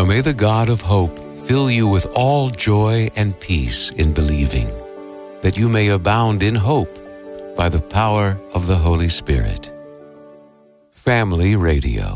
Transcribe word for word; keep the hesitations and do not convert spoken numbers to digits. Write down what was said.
Now may the God of hope fill you with all joy and peace in believing, that you may abound in hope by the power of the Holy Spirit. Family Radio.